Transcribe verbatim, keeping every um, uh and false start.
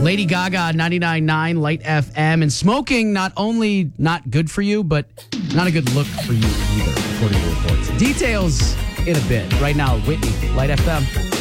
Lady Gaga, ninety-nine point nine Light F M. And smoking, not only not good for you, but not a good look for you either, according to reports. Details in a bit. Right now, Whitney, Light F M.